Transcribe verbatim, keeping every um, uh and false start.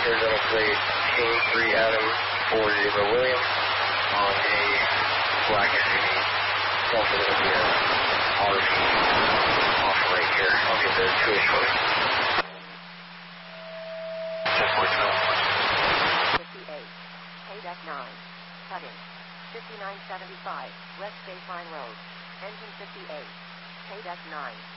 Arizona plate K three Adam four zero William on a black S U V. South Philadelphia R V off right here. I'll get there two short. ten point seven. fifty-eight. K nine. Cutting. fifty-nine seventy-five. West Baseline Road. Engine fifty-eight. K nine.